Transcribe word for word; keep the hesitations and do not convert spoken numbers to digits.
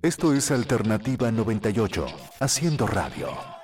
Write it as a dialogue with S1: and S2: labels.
S1: Esto es Alternativa noventa y ocho, haciendo radio.